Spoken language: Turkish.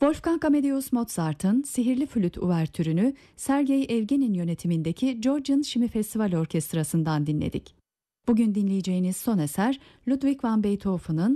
Wolfgang Amadeus Mozart'ın Sihirli Flüt Uvertürünü Sergei Evgenin yönetimindeki Georgian Şimi Festival Orkestrası'ndan dinledik. Bugün dinleyeceğiniz son eser Ludwig van Beethoven'ın